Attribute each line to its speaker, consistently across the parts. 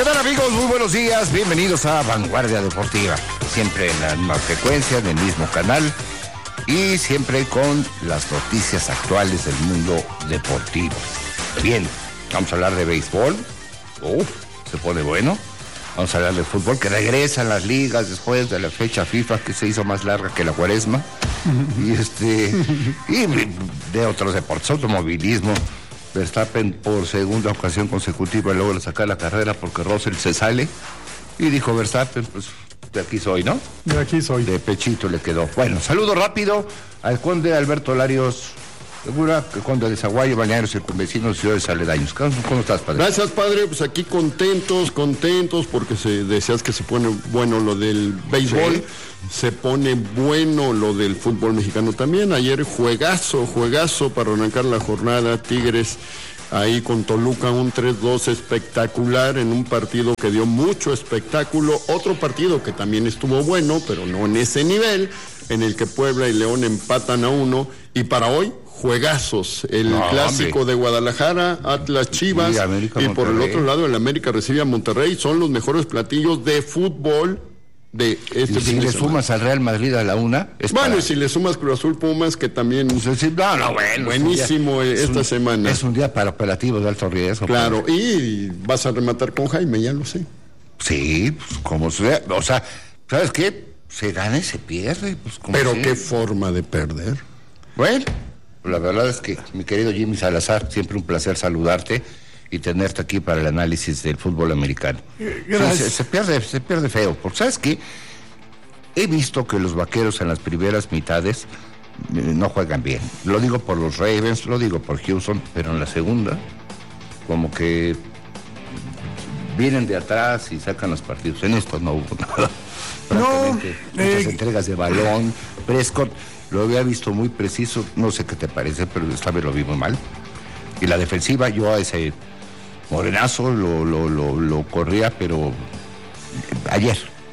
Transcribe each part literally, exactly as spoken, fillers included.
Speaker 1: tal, amigos? Muy buenos días, bienvenidos a Vanguardia Deportiva. Siempre en la misma frecuencia, en el mismo canal y siempre con las noticias actuales del mundo deportivo. Bien, vamos a hablar de béisbol. Uf, se pone bueno. Vamos a hablar de fútbol, que regresan las ligas después de la fecha FIFA que se hizo más larga que la cuaresma. Y este y de otros deportes, automovilismo. Verstappen por segunda ocasión consecutiva logra sacar la carrera porque Russell se sale y dijo Verstappen, pues de aquí soy, ¿no?
Speaker 2: De aquí soy.
Speaker 1: De pechito le quedó. Bueno, saludo rápido al conde Alberto Larios Segura, que conde de Zaguayo, balnearios circunvecinos y ciudades aledaños. ¿Cómo estás, padre?
Speaker 3: Gracias, padre. Pues aquí contentos, contentos, porque se, decías que se pone bueno lo del béisbol, sí. Se pone bueno lo del fútbol mexicano también. Ayer juegazo, juegazo para arrancar la jornada. Tigres ahí con Toluca, un tres dos espectacular en un partido que dio mucho espectáculo. Otro partido que también estuvo bueno, pero no en ese nivel, en el que Puebla y León empatan a uno. Y para hoy, juegazos, el no, clásico hombre. de Guadalajara, Atlas Chivas, y, América, y por el otro lado el América recibe a Monterrey. Son los mejores platillos de fútbol de este
Speaker 1: y si le sumas al Real Madrid a la una,
Speaker 3: es bueno, para... y si le sumas Cruz Azul Pumas, que también pues,
Speaker 1: no, no, bueno,
Speaker 3: buenísimo
Speaker 1: es
Speaker 3: esta
Speaker 1: un,
Speaker 3: semana.
Speaker 1: Es un día para operativos de alto riesgo.
Speaker 3: Claro, padre. Y vas a rematar con Jaime, ya lo sé.
Speaker 1: Sí, pues como sea, o sea, ¿sabes qué? Se gana y se pierde. Pues,
Speaker 3: pero
Speaker 1: sea.
Speaker 3: Qué forma de perder.
Speaker 1: Bueno, la verdad es que, mi querido Jimmy Salazar, siempre un placer saludarte y tenerte aquí para el análisis del fútbol americano. Se, se pierde, se pierde feo, porque ¿sabes qué? He visto que los vaqueros en las primeras mitades eh, no juegan bien. Lo digo por los Ravens, lo digo por Houston, pero en la segunda, como que vienen de atrás y sacan los partidos. En esto no hubo nada.
Speaker 2: No,
Speaker 1: muchas
Speaker 2: eh...
Speaker 1: entregas de balón. Prescott lo había visto muy preciso, no sé qué te parece, pero esta vez lo vi muy mal. Y la defensiva, yo a ese morenazo lo, lo, lo, lo corría, pero ayer.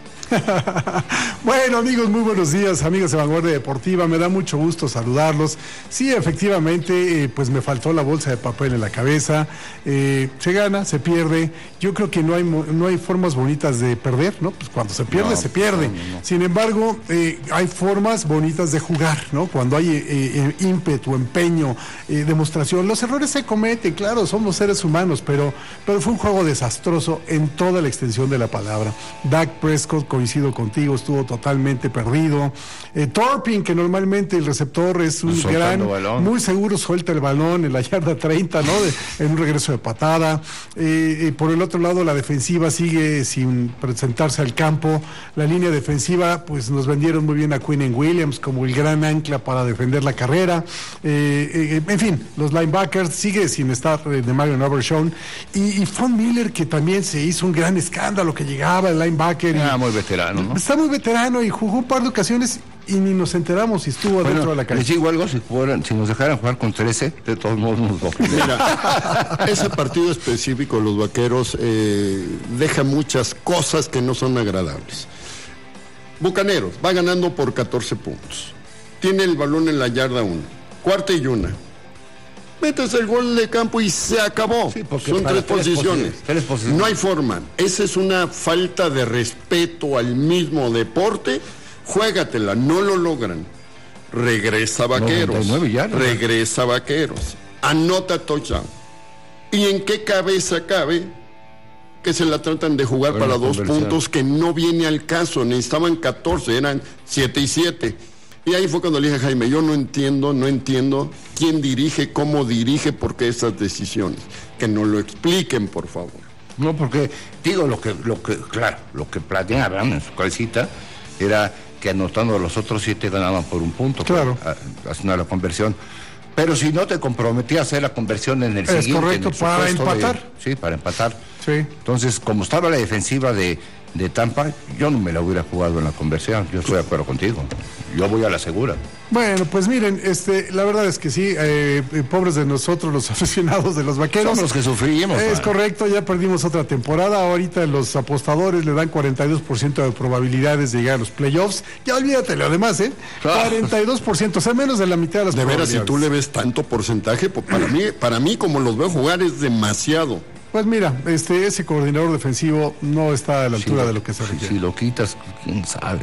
Speaker 2: Bueno, amigos, muy buenos días, amigos de Vanguardia Deportiva, me da mucho gusto saludarlos. Sí, efectivamente, eh, pues me faltó la bolsa de papel en la cabeza. Eh, se gana, se pierde. Yo creo que no hay no hay formas bonitas de perder, ¿no? Pues cuando se pierde, no, se pierde. No, no, no. Sin embargo, eh, hay formas bonitas de jugar, ¿no? Cuando hay eh, eh, ímpetu, empeño, eh, demostración. Los errores se cometen, claro, somos seres humanos, pero, pero fue un juego desastroso en toda la extensión de la palabra. Dak Prescott, coincido contigo, estuvo totalmente perdido. Eh, Torpin, que normalmente el receptor es un gran, muy seguro, suelta el balón en la yarda treinta, ¿no? De, en un regreso de patada. Eh, eh, por el otro lado, la defensiva sigue sin presentarse al campo. La línea defensiva, pues nos vendieron muy bien a Quinnen Williams como el gran ancla para defender la carrera. Eh, eh, en fin, los linebackers sigue sin estar eh, de Marion Overshown. Y, y Von Miller, que también se hizo un gran escándalo, que llegaba el linebacker.
Speaker 1: Ah,
Speaker 2: y,
Speaker 1: muy veterano, ¿no?
Speaker 2: Está muy veterano y jugó un par de ocasiones y ni nos enteramos si estuvo bueno, dentro de la cancha.
Speaker 1: Les digo algo, si, fueran, si nos dejaran jugar con trece, de todos modos nos lo
Speaker 3: Mira, ese partido específico, los vaqueros, eh, deja muchas cosas que no son agradables. Bucaneros, va ganando por catorce puntos. Tiene el balón en la yarda uno. Cuarta y una. Metes el gol de campo y se acabó. Sí, son tres posiciones. tres posiciones. No hay forma. Esa es una falta de respeto al mismo deporte. Juégatela, no lo logran. Regresa Vaqueros. Ya, ¿no? Regresa Vaqueros. Anota touchdown. ¿Y en qué cabeza cabe que se la tratan de jugar bueno, para dos puntos que no viene al caso? Necesitaban catorce, eran siete y siete. Y ahí fue cuando le dije a Jaime, yo no entiendo, no entiendo quién dirige, cómo dirige, por qué esas decisiones. Que nos lo expliquen, por favor.
Speaker 1: No, porque, digo, lo que, lo que, claro, lo que planeaban en su cabecita era que anotando a los otros siete ganaban por un punto.
Speaker 2: Claro.
Speaker 1: Haciendo la conversión. Pero si no te comprometías a hacer la conversión en el
Speaker 2: es
Speaker 1: siguiente.
Speaker 2: Es correcto, para empatar.
Speaker 1: De, sí, para empatar.
Speaker 2: Sí.
Speaker 1: Entonces, como estaba la defensiva de, de Tampa, yo no me la hubiera jugado en la conversión. Yo estoy de acuerdo contigo. Yo voy a la segura.
Speaker 2: Bueno, pues miren, este, la verdad es que sí, eh, eh, pobres de nosotros los aficionados de los vaqueros.
Speaker 1: Somos los que sufrimos.
Speaker 2: Es man. correcto, ya perdimos otra temporada. Ahorita los apostadores le dan cuarenta y dos por ciento de probabilidades de llegar a los playoffs. Ya olvídate lo demás, ¿eh? cuarenta y dos por ciento, o sea, menos de la mitad de las
Speaker 3: de
Speaker 2: probabilidades.
Speaker 3: De veras, si tú le ves tanto porcentaje, pues para mí, para mí, como los veo jugar, es demasiado.
Speaker 2: Pues mira, este, ese coordinador defensivo no está a la altura
Speaker 1: si,
Speaker 2: de lo que se requiere.
Speaker 1: Si lo quitas, quién sabe.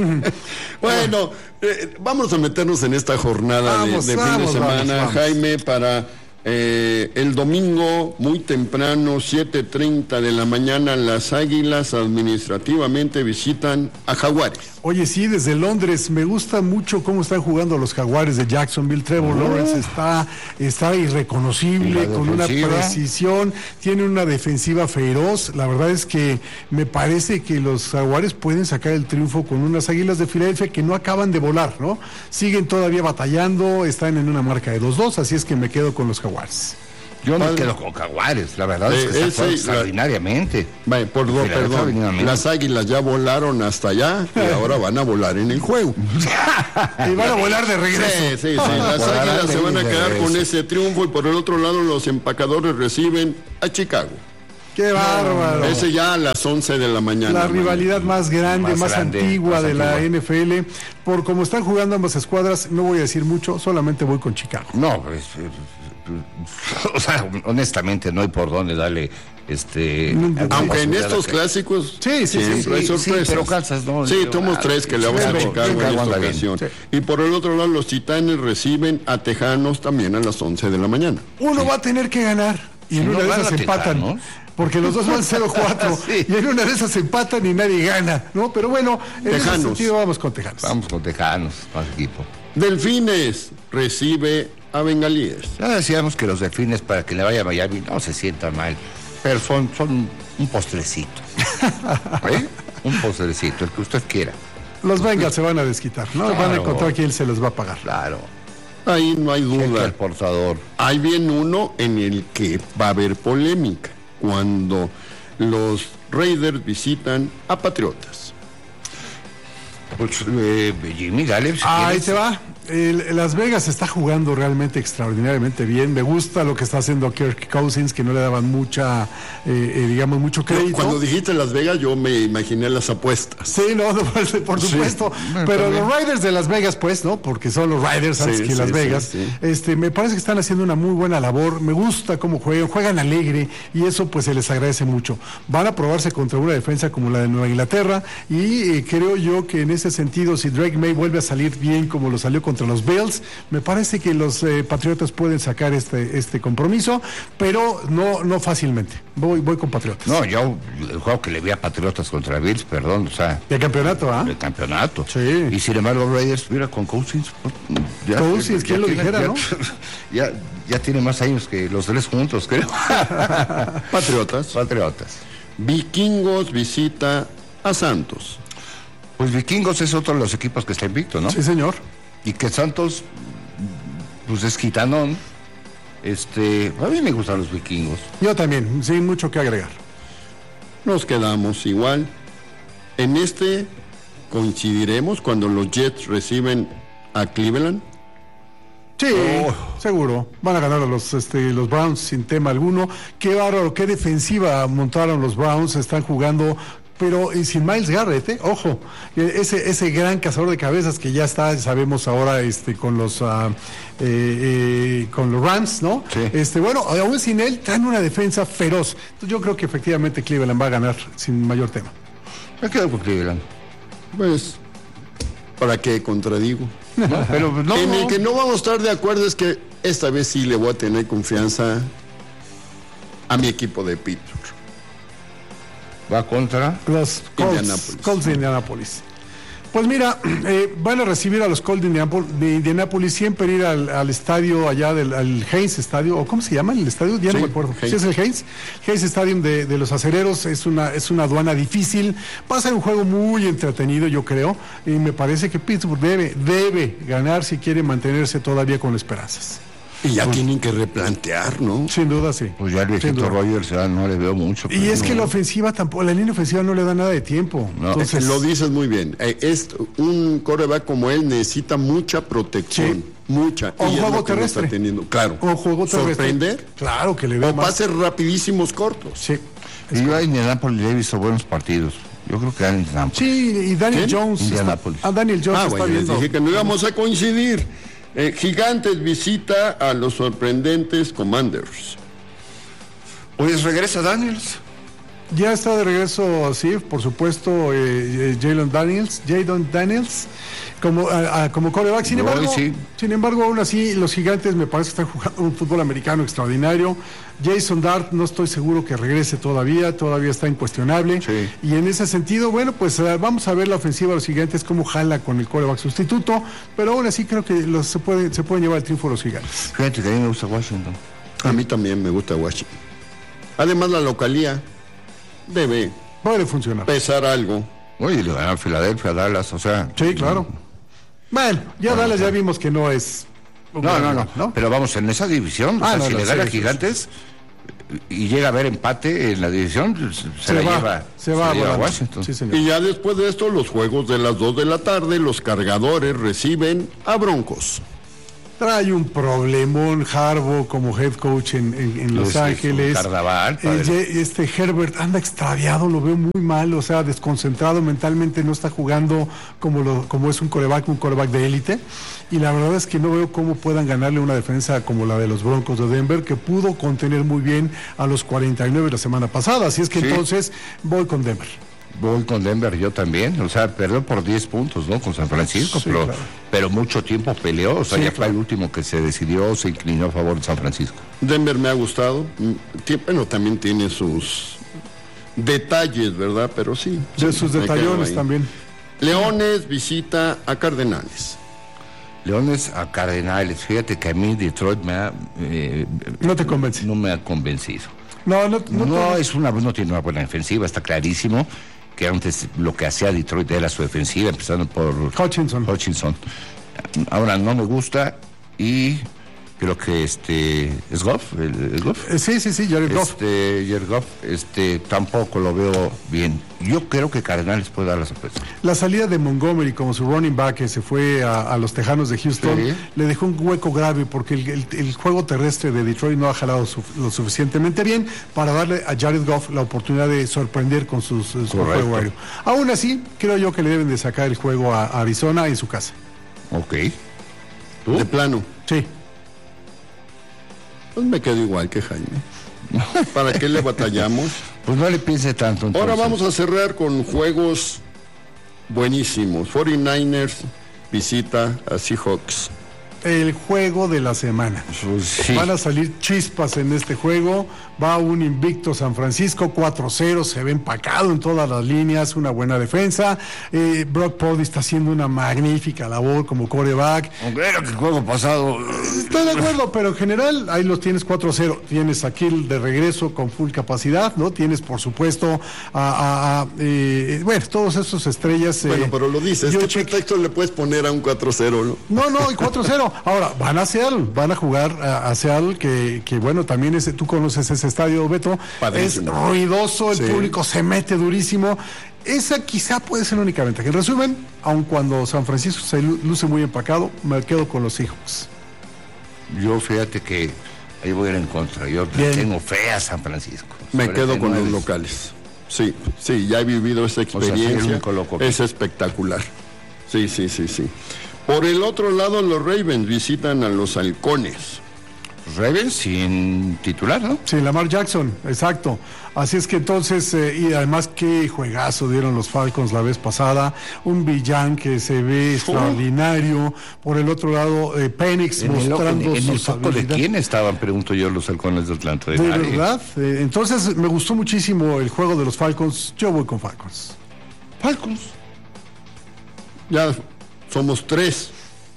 Speaker 3: Bueno, eh, vamos a meternos en esta jornada
Speaker 2: vamos,
Speaker 3: de, de
Speaker 2: vamos,
Speaker 3: fin de semana,
Speaker 2: vamos, vamos.
Speaker 3: Jaime, para eh, el domingo, muy temprano, siete treinta de la mañana, las Águilas administrativamente visitan a Jaguares.
Speaker 2: Oye, sí, desde Londres, me gusta mucho cómo están jugando los Jaguares de Jacksonville. Trevor uh, Lawrence está, está irreconocible, con una precisión, tiene una defensiva feroz. La verdad es que me parece que los Jaguares pueden sacar el triunfo con unas Águilas de Filadelfia que no acaban de volar, ¿no? Siguen todavía batallando, están en una marca de dos dos, así es que me quedo con los Jaguares.
Speaker 1: Yo me quedo con Jaguares, la verdad es que
Speaker 3: eh,
Speaker 1: está
Speaker 3: ese,
Speaker 1: extraordinariamente.
Speaker 3: La, perdón, perdón. Las Águilas ya volaron hasta allá y ahora van a volar en el juego.
Speaker 2: Y van a volar de regreso.
Speaker 3: Sí, sí, sí. Las Águilas se van a quedar con ese triunfo y por el otro lado los empacadores reciben a Chicago.
Speaker 2: ¡Qué bárbaro!
Speaker 3: Ese ya a las once de la mañana.
Speaker 2: La rivalidad más grande, más, más grande, antigua más de antigua. La N F L. Por como están jugando ambas escuadras, no voy a decir mucho, solamente voy con Chicago.
Speaker 1: No, pues, o sea, honestamente no hay por dónde darle este.
Speaker 3: Aunque en estos clásicos
Speaker 2: sí, sí,
Speaker 3: siempre
Speaker 2: sí,
Speaker 3: hay
Speaker 2: sí,
Speaker 3: sorpresas.
Speaker 1: Sí, pero Kansas no.
Speaker 3: Sí, tomamos tres que le vamos a Chicago en esta ocasión.
Speaker 1: Sí.
Speaker 3: Y por el otro lado, los Titanes reciben a Tejanos también a las once de la mañana.
Speaker 2: Uno sí. va a tener que ganar y si en una no de esas empatan, ¿no? Porque los dos van cero cuatro sí. y en una de esas empatan y nadie gana, ¿no? Pero bueno, en Tejanos. Ese sentido vamos con Tejanos.
Speaker 1: Vamos con Tejanos, más equipo.
Speaker 3: Delfines recibe a Bengalíes.
Speaker 1: Ya decíamos que los Delfines, para que le vaya a Miami, no se sientan mal, pero son, son un postrecito. ¿Eh? Un postrecito, el que usted quiera.
Speaker 2: Los Bengals se van a desquitar, ¿no? Claro. Van a encontrar quién se los va a pagar.
Speaker 1: Claro.
Speaker 3: Ahí no hay duda.
Speaker 1: El portador.
Speaker 3: Hay bien uno en el que va a haber polémica, cuando los Raiders visitan a Patriotas.
Speaker 1: Pues, eh, Jimmy, dale. Si
Speaker 2: Ahí
Speaker 1: quieres.
Speaker 2: te va. El, Las Vegas está jugando realmente extraordinariamente bien. Me gusta lo que está haciendo Kirk Cousins, que no le daban mucha, eh, eh, digamos, mucho crédito.
Speaker 3: Cuando dijiste Las Vegas, yo me imaginé las apuestas.
Speaker 2: Sí, no, no por supuesto. Sí. Pero también. Los Raiders de Las Vegas, pues, ¿no? Porque son los Raiders antes sí, que sí, Las Vegas. Sí, sí. Este, me parece que están haciendo una muy buena labor. Me gusta cómo juegan, juegan alegre y eso, pues, se les agradece mucho. Van a probarse contra una defensa como la de Nueva Inglaterra y eh, creo yo que en ese sentido, si Drake May vuelve a salir bien como lo salió contra los Bills, me parece que los eh, Patriotas pueden sacar este este compromiso, pero no no fácilmente. Voy voy con Patriotas.
Speaker 1: No, yo el juego que le vi a Patriotas contra Bills, perdón, o sea,
Speaker 2: de campeonato, ¿ah?
Speaker 1: ¿eh? De campeonato.
Speaker 2: Sí.
Speaker 1: Y sin embargo Raiders, mira, con Cousins,
Speaker 2: ya, Cousins, ¿quién lo dijera,
Speaker 1: ya,
Speaker 2: no?
Speaker 1: Ya ya tiene más años que los tres juntos, creo.
Speaker 3: Patriotas.
Speaker 1: Patriotas.
Speaker 3: Vikingos visita a Santos.
Speaker 1: Pues Vikingos es otro de los equipos que está invicto, ¿no?
Speaker 2: Sí, señor.
Speaker 1: Y que Santos, pues es gitanón. Este, a mí me gustan los Vikingos.
Speaker 2: Yo también, sin mucho que agregar.
Speaker 3: Nos quedamos igual. En este coincidiremos cuando los Jets reciben a Cleveland.
Speaker 2: Sí, oh. seguro. Van a ganar a los, este, los Browns sin tema alguno. Qué bárbaro, qué defensiva montaron los Browns. Están jugando, pero y sin Myles Garrett, ¿eh? Ojo, ese ese gran cazador de cabezas que ya está, sabemos ahora, este, con los uh, eh, eh, con los Rams, ¿no?
Speaker 1: Sí.
Speaker 2: Este, bueno, aún sin él traen una defensa feroz. Entonces yo creo que efectivamente Cleveland va a ganar sin mayor tema.
Speaker 1: Me quedo con Cleveland.
Speaker 3: Pues, ¿para qué contradigo?
Speaker 1: No, pero no,
Speaker 3: en el
Speaker 1: no.
Speaker 3: que no vamos a estar de acuerdo es que esta vez sí le voy a tener confianza a mi equipo de Pittsburgh.
Speaker 1: Va contra
Speaker 2: los Colts, Colts de Indianapolis. Pues mira, eh, van a recibir a los Colts de Indianapolis, de Indianapolis siempre ir al, al estadio allá del al Heinz Estadio, o ¿cómo se llama el estadio? Ya sí, no me acuerdo. ¿Sí es el Heinz? Heinz Stadium de, de los Acereros, es una, es una aduana difícil, va a ser un juego muy entretenido, yo creo, y me parece que Pittsburgh debe, debe ganar si quiere mantenerse todavía con esperanzas.
Speaker 3: Y ya pues, tienen que replantear, ¿no?
Speaker 2: Sin duda, sí.
Speaker 1: Pues ya el viejito Rogers ya no le veo mucho.
Speaker 2: Y es
Speaker 1: no.
Speaker 2: que la ofensiva tampoco, la línea ofensiva no le da nada de tiempo.
Speaker 3: No. Entonces, lo dices muy bien. Es un quarterback como él necesita mucha protección. Sí. Mucha.
Speaker 2: O
Speaker 3: y
Speaker 2: juego
Speaker 3: es lo que
Speaker 2: terrestre.
Speaker 3: No está teniendo. Claro.
Speaker 2: O juego terrestre.
Speaker 3: Sorprender.
Speaker 2: Claro que le da
Speaker 3: o
Speaker 2: más.
Speaker 3: pases rapidísimos cortos.
Speaker 2: Sí.
Speaker 1: Y yo a Indianapolis le he visto buenos partidos. Yo creo que a Indianapolis.
Speaker 2: Sí, y Daniel
Speaker 3: ¿Quién?
Speaker 2: Jones.
Speaker 1: Indianapolis.
Speaker 2: Está, a Daniel Jones
Speaker 3: ah,
Speaker 2: está
Speaker 3: bueno,
Speaker 2: viendo.
Speaker 3: Les dije que no íbamos a coincidir. Eh, Gigantes visita a los sorprendentes Commanders.
Speaker 1: Pues regresa Daniels.
Speaker 2: Ya está de regreso, sí, por supuesto, eh, eh, Jalen Daniels, Jadon Daniels, como, a, a, como quarterback. Sin embargo,
Speaker 1: no, sí.
Speaker 2: sin embargo, aún así, los Gigantes me parece que están jugando un fútbol americano extraordinario. Jason Dart, no estoy seguro que regrese todavía, todavía está incuestionable.
Speaker 1: Sí.
Speaker 2: Y en ese sentido, bueno, pues uh, vamos a ver la ofensiva de los Gigantes, cómo jala con el quarterback sustituto, pero aún así creo que los, se, puede, se pueden llevar el triunfo los Gigantes.
Speaker 1: Fíjate que a mí me gusta Washington.
Speaker 3: A mí también me gusta Washington. Además, la localía debe
Speaker 2: puede funcionar.
Speaker 3: pesar algo.
Speaker 1: Oye, le ganan a Filadelfia, Dallas, o sea.
Speaker 2: Sí, claro. Bueno, ya bueno, Dallas ya vimos que no es.
Speaker 1: No, no, no, no. Pero vamos, en esa división,
Speaker 2: ah,
Speaker 1: o sea,
Speaker 2: no,
Speaker 1: si
Speaker 2: no,
Speaker 1: le gana a
Speaker 2: sí,
Speaker 1: Gigantes y llega a haber empate en la división, se,
Speaker 2: se
Speaker 1: la
Speaker 2: va,
Speaker 1: lleva,
Speaker 2: se va,
Speaker 1: se la lleva
Speaker 2: bueno,
Speaker 1: Washington.
Speaker 2: Sí, señor.
Speaker 3: Y ya después de esto, los juegos de las dos de la tarde, los Cargadores reciben a Broncos.
Speaker 2: Trae un problemón Harbaugh como head coach en, en, en Los
Speaker 1: es
Speaker 2: Ángeles.
Speaker 1: Carnaval,
Speaker 2: eh, este Herbert anda extraviado, lo veo muy mal, o sea, desconcentrado mentalmente, no está jugando como, lo, como es un quarterback, un quarterback de élite. Y la verdad es que no veo cómo puedan ganarle una defensa como la de los Broncos de Denver, que pudo contener muy bien a los cuarenta y nueve la semana pasada. Así es que sí. Entonces voy con Denver.
Speaker 1: Voy con Denver yo también, o sea, perdió por diez puntos, ¿no? Con San Francisco,
Speaker 2: sí,
Speaker 1: pero,
Speaker 2: claro.
Speaker 1: pero mucho tiempo peleó, o sea,
Speaker 2: sí,
Speaker 1: ya
Speaker 2: claro.
Speaker 1: fue el último que se decidió, se inclinó a favor de San Francisco.
Speaker 3: Denver me ha gustado, bueno, también tiene sus detalles, ¿verdad? Pero sí.
Speaker 2: De
Speaker 3: sí,
Speaker 2: sus detallones también.
Speaker 3: Leones visita a Cardenales.
Speaker 1: Leones a Cardenales, fíjate que a mí Detroit me ha... Eh,
Speaker 2: no te convence.
Speaker 1: No me ha convencido.
Speaker 2: No, no, no,
Speaker 1: no
Speaker 2: te...
Speaker 1: es una, no tiene una buena defensiva, está clarísimo que antes lo que hacía Detroit era su defensiva, empezando por
Speaker 2: Hutchinson.
Speaker 1: Hutchinson. Ahora no me gusta y creo que este es Goff, el, el Goff.
Speaker 2: Eh, sí, sí, sí, Jared Goff.
Speaker 1: Este, Jared Goff, este, tampoco lo veo bien. Yo creo que Cardenales puede dar la sorpresa.
Speaker 2: La salida de Montgomery como su running back que se fue a, a los Tejanos de Houston, sí. le dejó un hueco grave porque el, el, el juego terrestre de Detroit no ha jalado su, lo suficientemente bien para darle a Jared Goff la oportunidad de sorprender con sus, su juego aéreo. Aún así, creo yo que le deben de sacar el juego a, a Arizona en su casa.
Speaker 1: Ok.
Speaker 3: ¿Tú? De plano.
Speaker 2: Sí.
Speaker 3: Pues me quedo igual que Jaime. ¿Para qué le batallamos?
Speaker 1: Pues no le piense tanto. Entonces.
Speaker 3: Ahora vamos a cerrar con juegos buenísimos. cuarenta y nueve ers visita a Seahawks.
Speaker 2: El juego de la semana.
Speaker 1: Pues sí.
Speaker 2: Van a salir chispas en este juego. Va un invicto San Francisco, cuatro cero, se ve empacado en todas las líneas, una buena defensa. Eh, Brock Purdy está haciendo una magnífica labor como quarterback.
Speaker 1: Aunque era que el juego pasado...
Speaker 2: Estoy de acuerdo, pero en general ahí los tienes cuatro cero. Tienes a Kill de regreso con full capacidad, ¿no? Tienes, por supuesto, a... a, a eh, bueno, todos esos estrellas...
Speaker 3: Bueno,
Speaker 2: eh,
Speaker 3: pero lo dices, ¿qué check... pretexto le puedes poner a un cuatro cero, no?
Speaker 2: No, no, cuatro cero. Ahora, van a Seattle, van a jugar a, a Seattle, que, que bueno, también ese, tú conoces ese estadio, Beto. Padrísimo. Es ruidoso, el sí. público se mete durísimo. Esa quizá puede ser la única ventaja. En resumen, aun cuando San Francisco se luce muy empacado, me quedo con los Seahawks.
Speaker 1: Yo fíjate que ahí voy a ir en contra. Yo Bien. tengo fe a San Francisco.
Speaker 3: Me quedo con los locales. Sí, sí, ya he vivido esa experiencia. O sea, es espectacular. Sí, sí, sí, sí. Por el otro lado, los Ravens visitan a los Halcones.
Speaker 1: Ravens sin titular, ¿no?
Speaker 2: Sí, Lamar Jackson, exacto. Así es que entonces, eh, y además qué juegazo dieron los Falcons la vez pasada, un villán que se ve extraordinario. Por el otro lado, eh, Penix
Speaker 1: en
Speaker 2: mostrando
Speaker 1: el, en, en el
Speaker 2: foco
Speaker 1: de quién estaban, pregunto yo, los Halcones de Atlanta.
Speaker 2: De, ¿De verdad? Eh, entonces me gustó muchísimo el juego de los Falcons. Yo voy con Falcons.
Speaker 3: Falcons. Ya somos tres.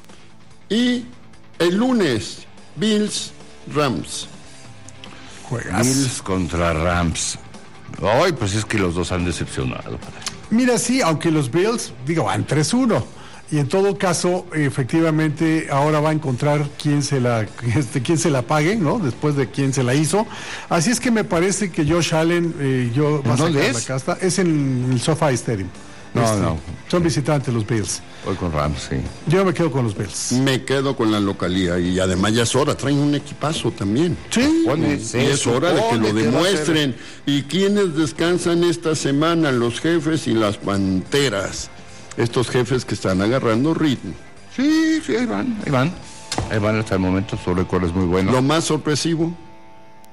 Speaker 3: Y el lunes, Bills, Rams.
Speaker 2: Juegas.
Speaker 1: Bills contra Rams. Ay, pues es que los dos han decepcionado.
Speaker 2: Mira, sí, aunque los Bills, digo, van tres uno. Y en todo caso, efectivamente, ahora va a encontrar quién se la, este, quién se la pague, ¿no? Después de quién se la hizo. Así es que me parece que Josh Allen, eh, yo va a sacar
Speaker 1: es?
Speaker 2: la casta. Es en el SoFi Stadium.
Speaker 1: No,
Speaker 2: este,
Speaker 1: no.
Speaker 2: Son visitantes los Bills.
Speaker 1: Voy con Rams, sí.
Speaker 2: Yo me quedo con los Bills.
Speaker 3: Me quedo con la localía y además ya es hora, traen un equipazo también.
Speaker 2: Sí.
Speaker 3: Pone, y es hora de que lo demuestren. ¿Y quiénes descansan esta semana? Los Jefes y las Panteras. Estos Jefes que están agarrando ritmo.
Speaker 1: Sí, sí, ahí van, ahí van. Ahí van hasta el momento, su récord es muy bueno.
Speaker 3: Lo más sorpresivo,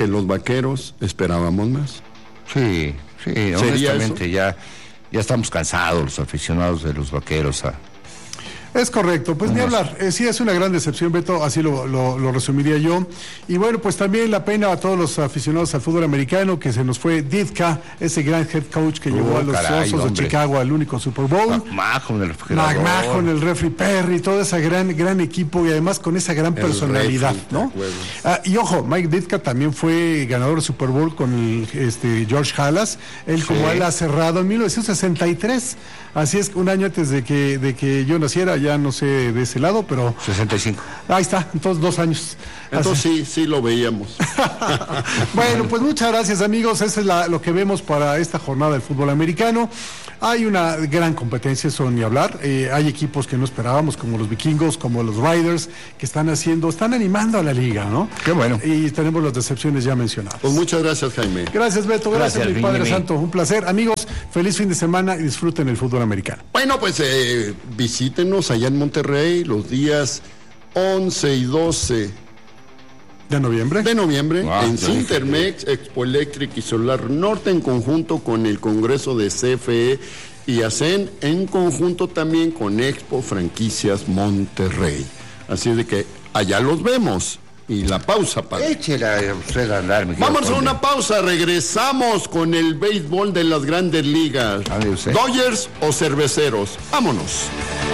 Speaker 3: que los Vaqueros esperábamos más.
Speaker 1: Sí, sí, honestamente ya, ya estamos cansados los aficionados de los Vaqueros a...
Speaker 2: Es correcto, pues ni hablar. Eh, sí, es una gran decepción, Beto, así lo, lo, lo resumiría yo. Y bueno, pues también la pena a todos los aficionados al fútbol americano, que se nos fue Ditka, ese gran head coach que uh, llevó a los caray, Osos hombre. de Chicago al único Super Bowl.
Speaker 1: McMahon, el refrigerador.
Speaker 2: McMahon, el Refri Perry, todo ese gran, gran equipo y además con esa gran el personalidad, refri, ¿no? Ah, y ojo, Mike Ditka también fue ganador del Super Bowl con el, este, George Halas, él sí. como ala cerrado en mil novecientos sesenta y tres. Así es, un año antes de que, de que yo naciera, ya no sé de ese lado, pero...
Speaker 1: sesenta y cinco.
Speaker 2: Ahí está, entonces dos años.
Speaker 3: Entonces sí, sí lo veíamos.
Speaker 2: Bueno, pues muchas gracias, amigos. Eso es la, lo que vemos para esta jornada del fútbol americano. Hay una gran competencia, eso ni hablar. Eh, hay equipos que no esperábamos, como los Vikingos, como los Riders, que están haciendo, están animando a la liga, ¿no?
Speaker 1: Qué bueno.
Speaker 2: Y tenemos las decepciones ya mencionadas.
Speaker 3: Pues muchas gracias, Jaime.
Speaker 2: Gracias, Beto. Gracias, gracias mi Padre
Speaker 1: Jaime.
Speaker 2: Santo. Un placer. Amigos, feliz fin de semana y disfruten el fútbol americano.
Speaker 3: Bueno, pues eh, visítenos allá en Monterrey los días once y doce
Speaker 2: ¿de noviembre?
Speaker 3: De noviembre,
Speaker 1: wow,
Speaker 3: en Cintermex, Expo Electric y Solar Norte, en conjunto con el Congreso de C F E y ASEN, en conjunto también con Expo Franquicias Monterrey. Así de que allá los vemos. Y la pausa, padre.
Speaker 1: Échela usted a andar, mi
Speaker 3: Vamos a una pausa, regresamos con el béisbol de las Grandes Ligas. Dodgers o Cerveceros. Vámonos.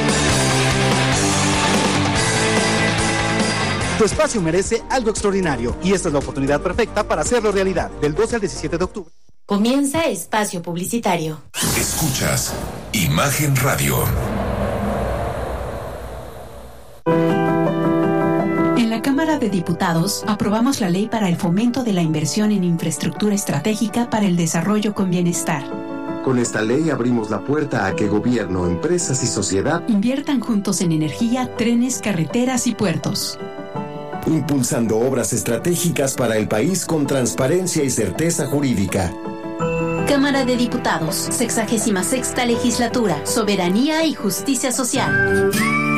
Speaker 4: Tu espacio merece algo extraordinario y esta es la oportunidad perfecta para hacerlo realidad. Del doce al diecisiete de octubre.
Speaker 5: Comienza Espacio Publicitario.
Speaker 6: Escuchas Imagen Radio.
Speaker 7: En la Cámara de Diputados aprobamos la ley para el fomento de la inversión en infraestructura estratégica para el desarrollo con bienestar.
Speaker 8: Con esta ley abrimos la puerta a que gobierno, empresas y sociedad
Speaker 7: inviertan juntos en energía, trenes, carreteras y puertos.
Speaker 8: Impulsando obras estratégicas para el país con transparencia y certeza jurídica.
Speaker 5: Cámara de Diputados, sexagésima sexta legislatura, soberanía y justicia social.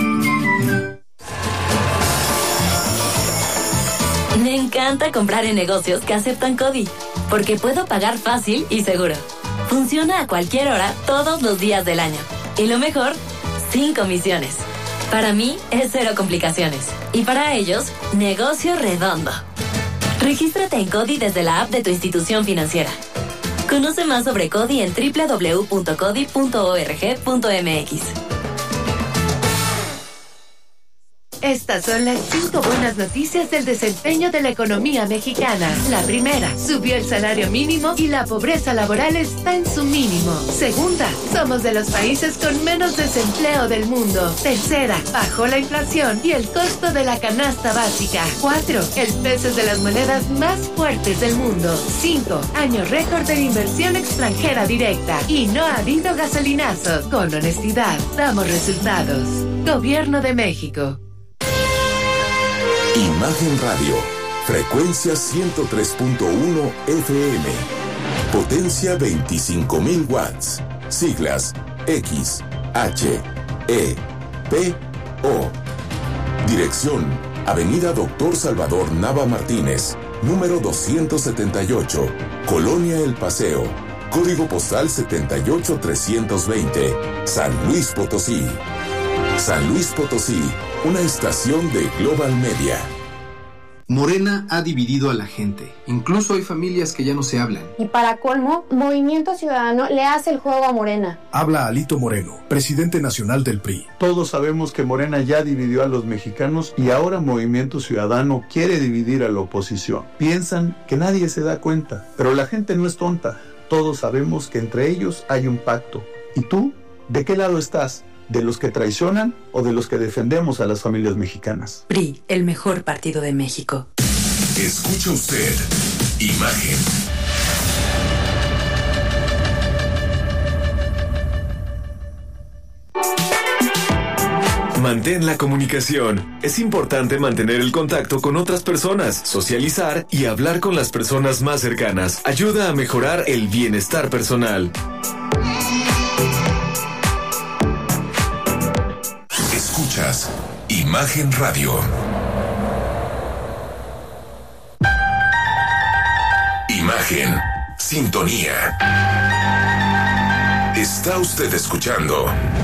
Speaker 5: Me encanta comprar en negocios que aceptan CODI, porque puedo pagar fácil y seguro. Funciona a cualquier hora, todos los días del año. Y lo mejor, sin comisiones. Para mí es cero complicaciones. Y para ellos, negocio redondo. Regístrate en CODI desde la app de tu institución financiera. Conoce más sobre CODI en doble u doble u doble u punto codi punto org punto m x.
Speaker 9: Estas son las cinco buenas noticias del desempeño de la economía mexicana. La primera, subió el salario mínimo y la pobreza laboral está en su mínimo. Segunda, somos de los países con menos desempleo del mundo. Tercera, bajó la inflación y el costo de la canasta básica. Cuatro, el peso es de las monedas más fuertes del mundo. Cinco, año récord de inversión extranjera directa. Y no ha habido gasolinazos. Con honestidad, damos resultados. Gobierno de México.
Speaker 6: Imagen Radio, frecuencia ciento tres punto uno F M, potencia veinticinco mil watts, siglas X, H, E, P, O. Dirección, Avenida Doctor Salvador Nava Martínez, número doscientos setenta y ocho, Colonia El Paseo, código postal setenta y ocho trescientos veinte, San Luis Potosí. San Luis Potosí, una estación de Global Media.
Speaker 10: Morena ha dividido a la gente. Incluso hay familias que ya no se hablan.
Speaker 11: Y para colmo, Movimiento Ciudadano le hace el juego a Morena.
Speaker 12: Habla Alito Moreno, presidente nacional del P R I.
Speaker 13: Todos sabemos que Morena ya dividió a los mexicanos y ahora Movimiento Ciudadano quiere dividir a la oposición. Piensan que nadie se da cuenta, pero la gente no es tonta. Todos sabemos que entre ellos hay un pacto. ¿Y tú? ¿De qué lado estás? ¿De los que traicionan o de los que defendemos a las familias mexicanas?
Speaker 14: P R I, el mejor partido de México.
Speaker 6: Escucha usted Imagen. Mantén la comunicación. Es importante mantener el contacto con otras personas, socializar y hablar con las personas más cercanas. Ayuda a mejorar el bienestar personal. Escuchas Imagen Radio. Imagen, sintonía. Está usted escuchando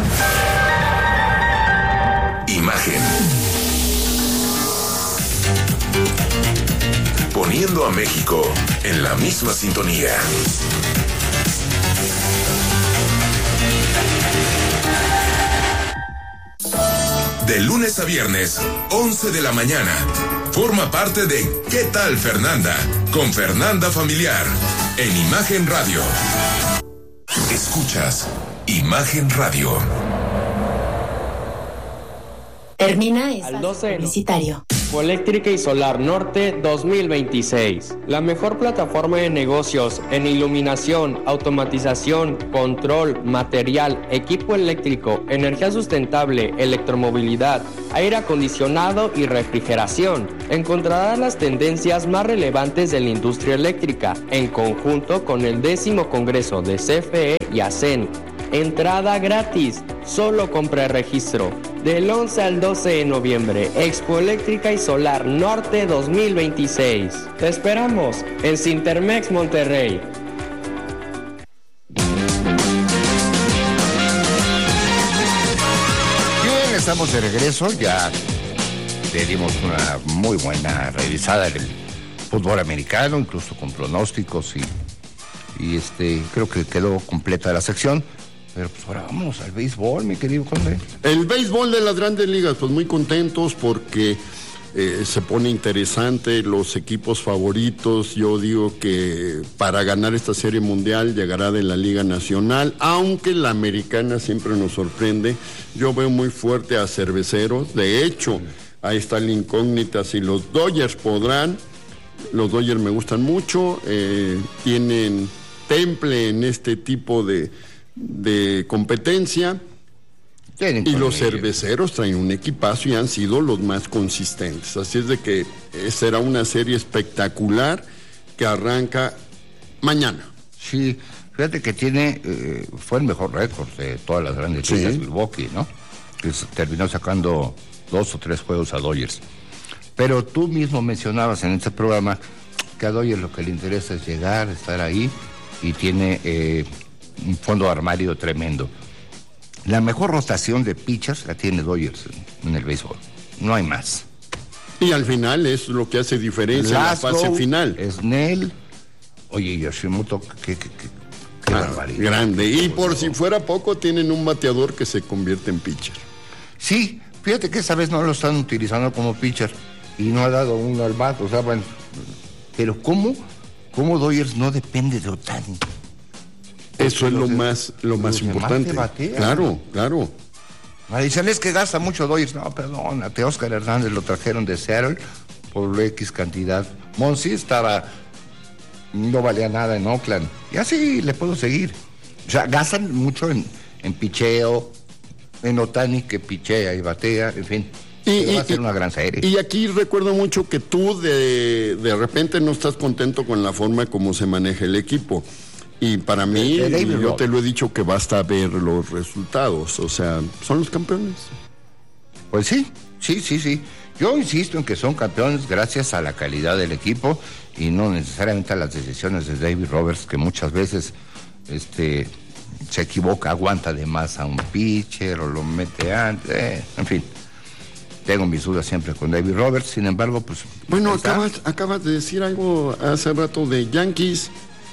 Speaker 6: Imagen. Poniendo a México en la misma sintonía. De lunes a viernes, once de la mañana. Forma parte de ¿Qué tal, Fernanda? Con Fernanda Familiar, en Imagen Radio. Escuchas Imagen Radio.
Speaker 5: Termina espacio publicitario.
Speaker 15: Eléctrica y Solar Norte dos mil veintiséis. La mejor plataforma de negocios en iluminación, automatización, control, material, equipo eléctrico, energía sustentable, electromovilidad, aire acondicionado y refrigeración. Encontrarás las tendencias más relevantes de la industria eléctrica en conjunto con el décimo Congreso de C F E y A C E N. Entrada gratis, solo compra registro. Del once al doce de noviembre, Expo Eléctrica y Solar Norte dos mil veintiséis. Te esperamos en Cintermex Monterrey.
Speaker 1: Bien, estamos de regreso. Ya le dimos una muy buena revisada del fútbol americano, incluso con pronósticos y, y este creo que quedó completa la sección. Pero pues ahora vamos al béisbol, mi querido Conde.
Speaker 3: El béisbol de las grandes ligas, pues muy contentos porque eh, se pone interesante, los equipos favoritos. Yo digo que para ganar esta serie mundial llegará de la Liga Nacional, aunque la americana siempre nos sorprende. Yo veo muy fuerte a Cerveceros, de hecho, ahí está la incógnita si los Dodgers podrán. Los Dodgers me gustan mucho, eh, tienen temple en este tipo de... de competencia. Tienen y los ellos. Cerveceros traen un equipazo y han sido los más consistentes, así es de que será una serie espectacular que arranca mañana.
Speaker 1: Sí, fíjate que tiene eh, fue el mejor récord de todas las grandes ligas, sí. Milwaukee, ¿no? Que terminó sacando dos o tres juegos a Dodgers, pero tú mismo mencionabas en este programa que a Dodgers lo que le interesa es llegar, estar ahí, y tiene eh, un fondo de armario tremendo. La mejor rotación de pitchers la tiene Dodgers en, en el béisbol. No hay más.
Speaker 3: Y al final es lo que hace diferencia Lasco, en la fase final.
Speaker 1: Snell, oye, Yoshimoto, qué, qué, qué, qué ah, barbaridad.
Speaker 3: Grande. Y por si fuera poco, tienen un bateador que se convierte en pitcher.
Speaker 1: Sí, fíjate que esta vez no lo están utilizando como pitcher y no ha dado uno al bat. O sea, bueno, pero ¿cómo, cómo Dodgers no depende de Ohtani?
Speaker 3: Eso es lo más, lo más importante. Claro, claro.
Speaker 1: Dicen, es que gasta mucho Dodgers. No, perdónate, Oscar Hernández lo trajeron de Seattle por X cantidad. Monsi estaba, no valía nada en Oakland. Y así le puedo seguir. O sea, gastan mucho en, en picheo, en Ohtani que pichea y batea, en fin. Y, y va a ser una gran serie.
Speaker 3: Y aquí recuerdo mucho que tú de, de repente no estás contento con la forma como se maneja el equipo. Y para mí, de, de yo te lo he dicho que basta ver los resultados, o sea, son los campeones.
Speaker 1: Pues sí, sí, sí, sí. Yo insisto en que son campeones gracias a la calidad del equipo y no necesariamente a las decisiones de David Roberts, que muchas veces este, se equivoca, aguanta de más a un pitcher o lo mete antes, eh, en fin. Tengo mis dudas siempre con David Roberts, sin embargo, pues...
Speaker 3: Bueno, acabas, acabas de decir algo hace rato de Yankees.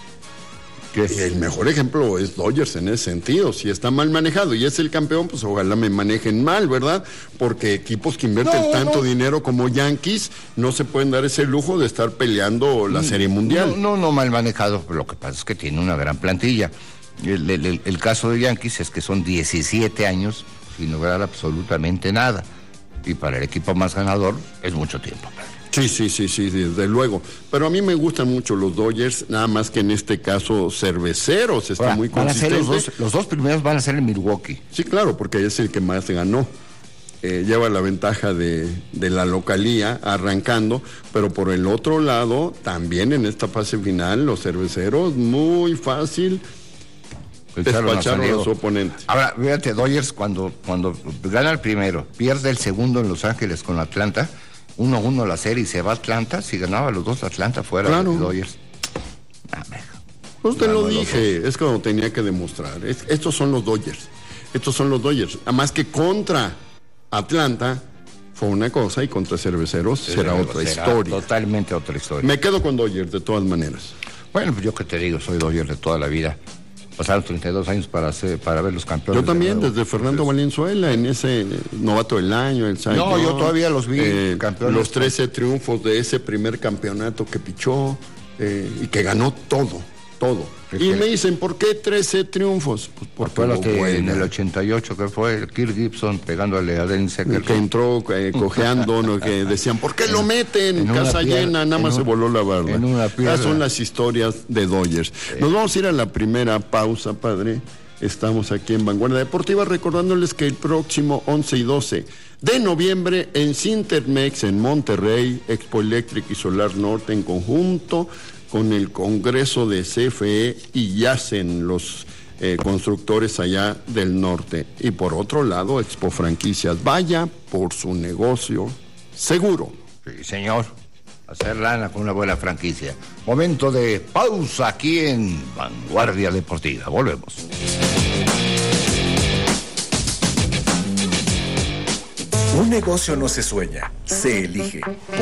Speaker 3: El mejor ejemplo es Dodgers en ese sentido. Si está mal manejado y es el campeón, pues ojalá me manejen mal, ¿verdad? Porque equipos que invierten no, tanto no. dinero como Yankees no se pueden dar ese lujo de estar peleando la Serie Mundial.
Speaker 1: No, no, no mal manejado, lo que pasa es que tiene una gran plantilla. El, el, el caso de Yankees es que son diecisiete años sin lograr absolutamente nada. Y para el equipo más ganador es mucho tiempo.
Speaker 3: Sí, sí, sí, sí, desde luego. Pero a mí me gustan mucho los Dodgers, nada más que en este caso Cerveceros está Ahora, muy consistente.
Speaker 1: Van a ser los, dos, los dos primeros van a ser en Milwaukee.
Speaker 3: Sí, claro, porque es el que más ganó. Eh, lleva la ventaja de, de la localía arrancando, pero por el otro lado, también en esta fase final, los Cerveceros, muy fácil despacharon a su oponente.
Speaker 1: Ahora, fíjate, Dodgers cuando, cuando gana el primero, pierde el segundo en Los Ángeles con Atlanta, uno uno la serie y se va a Atlanta. Si ganaba los dos Atlanta fuera
Speaker 3: claro.
Speaker 1: de Dodgers.
Speaker 3: Pues te
Speaker 1: Ah,
Speaker 3: lo
Speaker 1: no,
Speaker 3: dije, es como tenía que demostrar. Es- estos son los Dodgers. Estos son los Dodgers. Además que contra Atlanta fue una cosa y contra Cerveceros será otra
Speaker 1: Será
Speaker 3: historia.
Speaker 1: Totalmente otra historia.
Speaker 3: Me quedo con Dodgers de todas maneras.
Speaker 1: Bueno, pues yo que te digo, soy Dodger de toda la vida. Pasaron treinta y dos años para hacer, para ver los campeones.
Speaker 3: Yo también,
Speaker 1: de nuevo.
Speaker 3: desde Fernando Valenzuela, en ese novato del año, el Cy
Speaker 1: No, yo
Speaker 3: Young,
Speaker 1: todavía los vi campeones.
Speaker 3: Los trece triunfos de ese primer campeonato que pichó eh, y que ganó todo, todo.
Speaker 1: Es
Speaker 3: y
Speaker 1: que-
Speaker 3: me dicen, ¿por qué trece triunfos? Pues porque
Speaker 1: Acuérdate,
Speaker 3: hubo
Speaker 1: en
Speaker 3: buena.
Speaker 1: el ochenta y ocho, que fue el Kirk Gibson pegándole a Dennis
Speaker 3: El
Speaker 1: Eckersley.
Speaker 3: que entró eh, cojeando, ¿no? Que decían, ¿por qué lo meten?
Speaker 1: en una
Speaker 3: Casa
Speaker 1: pierna,
Speaker 3: llena, nada
Speaker 1: en
Speaker 3: más
Speaker 1: un-
Speaker 3: se voló la barba.
Speaker 1: en una pierna.
Speaker 3: Esas son las historias de Dodgers. Nos vamos a ir a la primera pausa, padre. Estamos aquí en Vanguardia Deportiva, recordándoles que el próximo once y doce de noviembre en Cintermex, en Monterrey, Expo Electric y Solar Norte en conjunto con el Congreso de C F E y Yacen, los eh, constructores allá del norte. Y por otro lado, Expo Franquicias. Vaya por su negocio seguro.
Speaker 1: Sí, señor. Hacer lana con una buena franquicia. Momento de pausa aquí en Vanguardia Deportiva. Volvemos.
Speaker 12: Un negocio no se sueña, se elige.